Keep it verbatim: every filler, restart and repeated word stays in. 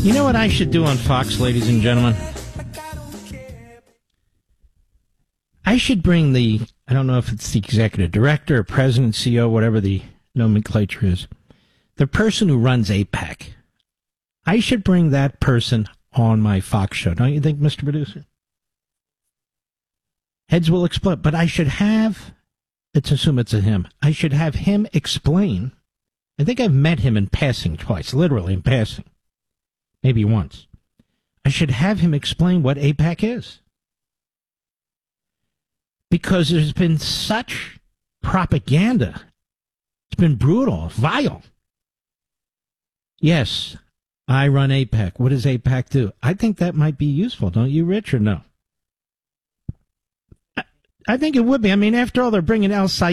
You know what I should do on Fox, ladies and gentlemen? I should bring the, I don't know if it's the executive director or president, C E O, whatever the nomenclature is, the person who runs AIPAC. I should bring that person on my Fox show. Don't you think, Mister Producer? Heads will explode. But I should have, let's assume it's a him, I should have him explain. I think I've met him in passing twice, literally in passing. Maybe once. I should have him explain what AIPAC is. Because there's been such propaganda. It's been brutal, vile. Yes, I run AIPAC. What does AIPAC do? I think that might be useful, don't you, Rich, or no? I, I think it would be. I mean, after all, they're bringing El Sayed